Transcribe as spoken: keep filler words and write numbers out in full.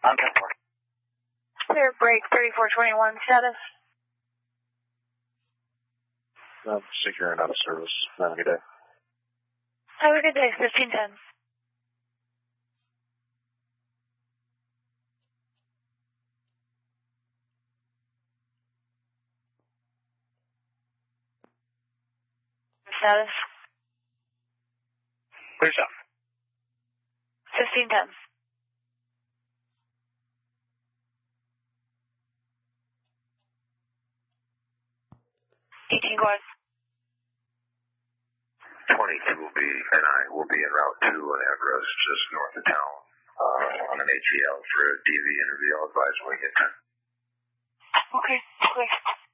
On ten four. Clear break thirty-four twenty-one, status. I'm securing out of service. Have a good day. Have a good day, fifteen ten. Status. Clear south. fifteen ten. eighteen, go ahead. twenty-two will be, and I will be en route to an address just north of town uh, on an A T L for a D V interview. I'll advise when we get there. Okay, clear.